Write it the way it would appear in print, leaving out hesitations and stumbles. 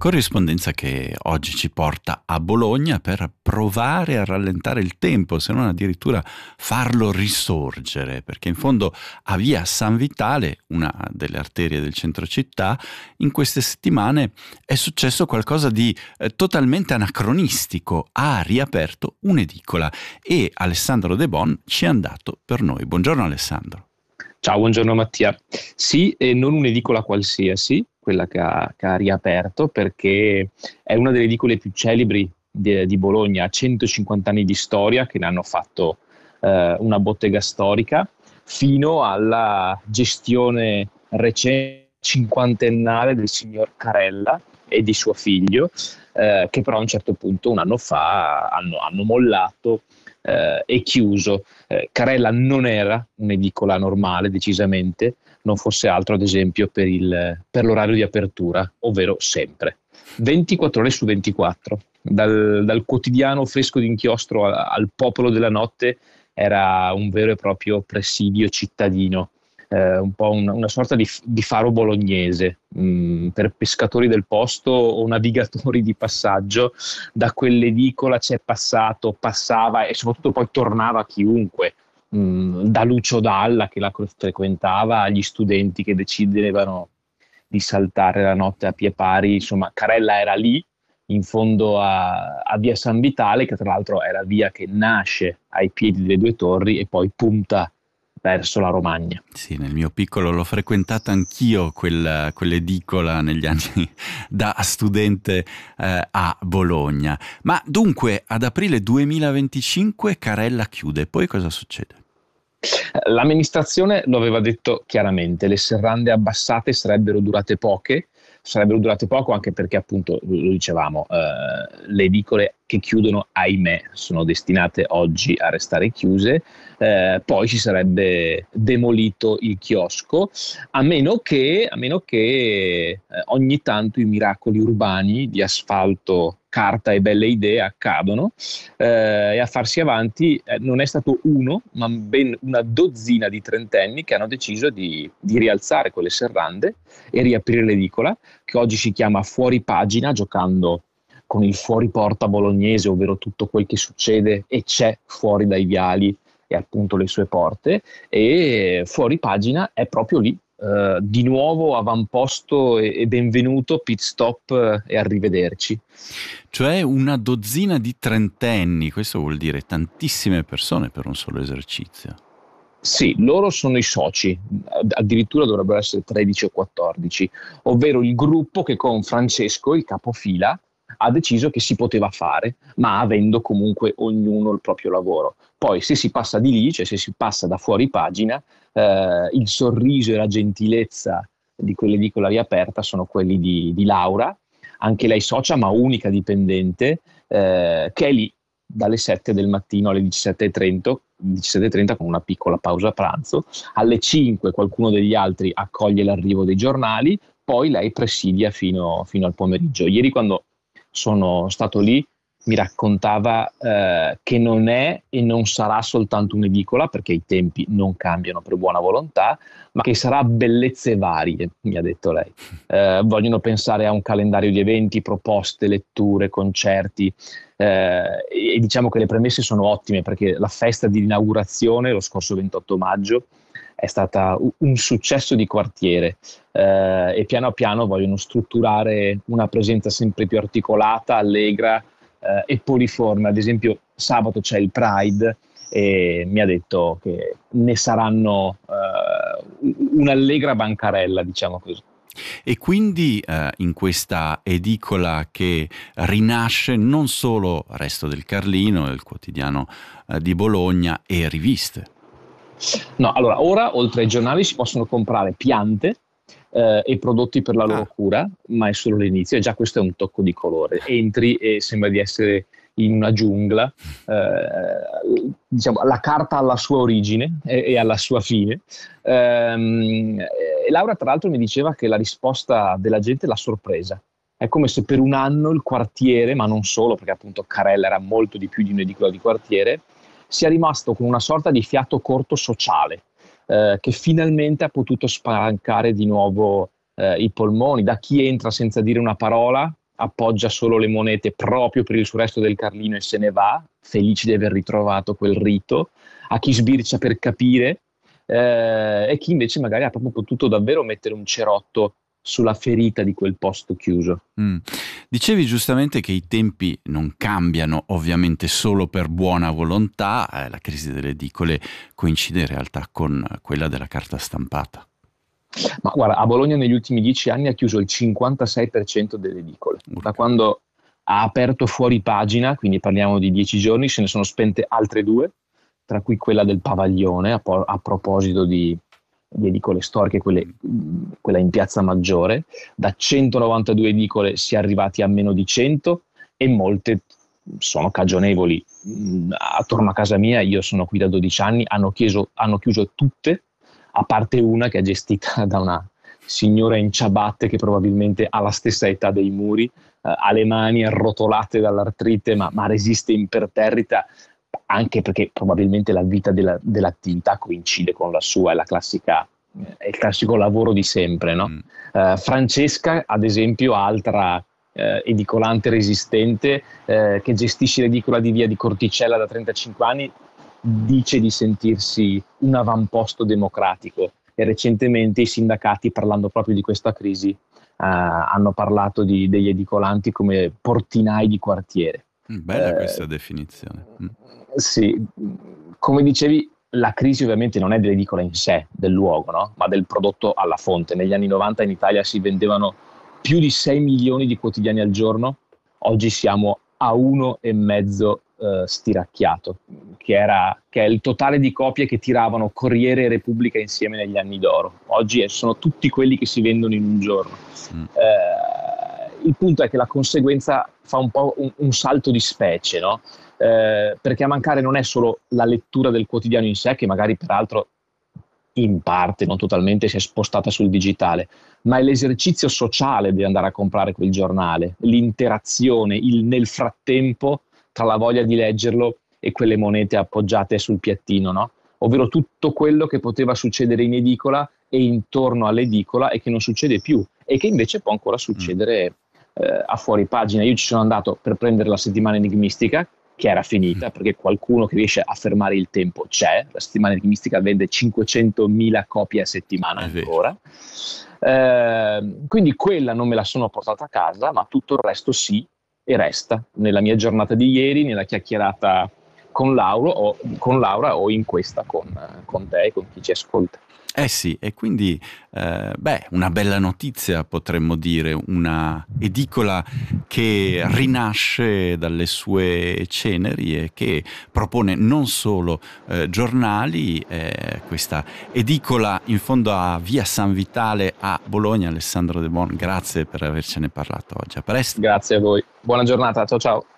corrispondenza che oggi ci porta a Bologna per provare a rallentare il tempo, se non addirittura farlo risorgere, perché in fondo a via San Vitale, una delle arterie del centro città, in queste settimane è successo qualcosa di totalmente anacronistico. Ha riaperto un'edicola e Alessandro De Bon ci è andato per noi. Buongiorno Alessandro. Ciao, buongiorno Mattia. Sì, e non un'edicola qualsiasi, quella che ha riaperto, perché è una delle edicole più celebri di Bologna, ha 150 anni di storia, che ne hanno fatto una bottega storica, fino alla gestione recente cinquantennale del signor Carella e di suo figlio, che però a un certo punto, un anno fa, hanno mollato e chiuso. Carella non era un'edicola normale, decisamente, non fosse altro ad esempio per l'orario di apertura, ovvero sempre 24 ore su 24, dal quotidiano fresco d'inchiostro al popolo della notte. Era un vero e proprio presidio cittadino, un po' una sorta di faro bolognese, per pescatori del posto o navigatori di passaggio. Da quell'edicola passava e soprattutto poi tornava chiunque, da Lucio Dalla che la frequentava, agli studenti che decidevano di saltare la notte a pie pari. Insomma, Carella era lì in fondo a via San Vitale, che tra l'altro è la via che nasce ai piedi delle due torri e poi punta verso la Romagna. Sì, nel mio piccolo l'ho frequentata anch'io quell'edicola negli anni da studente a Bologna. Ma dunque ad aprile 2025 Carella chiude, poi cosa succede? L'amministrazione lo aveva detto chiaramente: le serrande abbassate sarebbero durate poco, anche perché appunto lo dicevamo, le edicole che chiudono, ahimè, sono destinate oggi a restare chiuse. Poi si sarebbe demolito il chiosco, a meno che ogni tanto i miracoli urbani di asfalto, carta e belle idee accadono, e a farsi avanti non è stato uno, ma ben una dozzina di trentenni che hanno deciso di rialzare quelle serrande e riaprire l'edicola, che oggi si chiama Fuori Pagina, giocando con il fuori porta bolognese, ovvero tutto quel che succede e c'è fuori dai viali e appunto le sue porte. E Fuori Pagina è proprio lì, di nuovo avamposto e benvenuto, pit stop e arrivederci. Cioè una dozzina di trentenni, questo vuol dire tantissime persone per un solo esercizio. Sì, loro sono i soci, addirittura dovrebbero essere 13 o 14, ovvero il gruppo che con Francesco, il capofila, ha deciso che si poteva fare, ma avendo comunque ognuno il proprio lavoro. Poi se si passa di lì, cioè se si passa da Fuori Pagina, il sorriso e la gentilezza di quell'edicola riaperta sono quelli di Laura, anche lei socia ma unica dipendente, che è lì dalle 7 del mattino alle 17:30 con una piccola pausa pranzo. Alle 5 qualcuno degli altri accoglie l'arrivo dei giornali, poi lei presidia fino al pomeriggio. Ieri, quando sono stato lì, mi raccontava che non è e non sarà soltanto un'edicola, perché i tempi non cambiano per buona volontà, ma che sarà bellezze varie, mi ha detto lei. Vogliono pensare a un calendario di eventi, proposte, letture, concerti, e diciamo che le premesse sono ottime, perché la festa di inaugurazione lo scorso 28 maggio è stata un successo di quartiere, e piano piano vogliono strutturare una presenza sempre più articolata, allegra e poliforme. Ad esempio sabato c'è il Pride e mi ha detto che ne saranno un'allegra bancarella, diciamo così. E quindi in questa edicola che rinasce non solo Resto del Carlino, il quotidiano di Bologna, e riviste. No, allora, ora oltre ai giornali si possono comprare piante e prodotti per la loro cura, ma è solo l'inizio, e già questo è un tocco di colore. Entri e sembra di essere in una giungla, diciamo, la carta alla sua origine e alla sua fine. E Laura tra l'altro mi diceva che la risposta della gente l'ha sorpresa. È come se per un anno il quartiere, ma non solo, perché appunto Carella era molto di più di un'edicola di quartiere, sia rimasto con una sorta di fiato corto sociale, che finalmente ha potuto spalancare di nuovo i polmoni, da chi entra senza dire una parola appoggia solo le monete proprio per il suo Resto del Carlino e se ne va, felice di aver ritrovato quel rito, a chi sbircia per capire, e chi invece magari ha proprio potuto davvero mettere un cerotto sulla ferita di quel posto chiuso. Dicevi giustamente che i tempi non cambiano ovviamente solo per buona volontà, la crisi delle edicole coincide in realtà con quella della carta stampata. Ma guarda, a Bologna negli ultimi 10 anni ha chiuso il 56% delle edicole. Da quando ha aperto fuori pagina, quindi parliamo di 10 giorni, se ne sono spente altre 2, tra cui quella del Pavaglione, a proposito di edicole storiche, quella in Piazza Maggiore. Da 192 edicole si è arrivati a meno di 100 e molte sono cagionevoli. Attorno a casa mia, io sono qui da 12 anni, hanno chiuso tutte, a parte una che è gestita da una signora in ciabatte che probabilmente ha la stessa età dei muri, ha le mani arrotolate dall'artrite, ma resiste imperterrita, anche perché probabilmente la vita dell'attività coincide con la sua, è il classico lavoro di sempre, no? Francesca, ad esempio, altra edicolante resistente che gestisce l'edicola di via di Corticella da 35 anni, dice di sentirsi un avamposto democratico, e recentemente i sindacati, parlando proprio di questa crisi, hanno parlato degli edicolanti come portinai di quartiere. Bella questa definizione. Sì, come dicevi, la crisi ovviamente non è dell'edicola in sé, del luogo, no? Ma del prodotto alla fonte. Negli anni 90 in Italia si vendevano più di 6 milioni di quotidiani al giorno, oggi siamo a 1,5 stiracchiato, che è il totale di copie che tiravano Corriere e Repubblica insieme negli anni d'oro. Oggi sono tutti quelli che si vendono in un giorno. Il punto è che la conseguenza fa un po' un salto di specie, no? Perché a mancare non è solo la lettura del quotidiano in sé, che magari peraltro in parte, non totalmente, si è spostata sul digitale, ma è l'esercizio sociale di andare a comprare quel giornale, l'interazione, nel frattempo tra la voglia di leggerlo e quelle monete appoggiate sul piattino, no? Ovvero tutto quello che poteva succedere in edicola e intorno all'edicola e che non succede più, e che invece può ancora succedere a fuori pagina. Io ci sono andato per prendere la settimana enigmistica, che era finita, perché qualcuno che riesce a fermare il tempo c'è. La settimana enigmistica vende 500.000 copie a settimana ancora. Quindi quella non me la sono portata a casa, ma tutto il resto sì, e resta nella mia giornata di ieri, nella chiacchierata con Laura o in questa con te e con chi ci ascolta. Eh sì, e quindi una bella notizia, potremmo dire, una edicola che rinasce dalle sue ceneri e che propone non solo giornali, questa edicola in fondo a via San Vitale a Bologna. Alessandro De Bon, grazie per avercene parlato oggi. A presto. Grazie a voi, buona giornata, ciao ciao.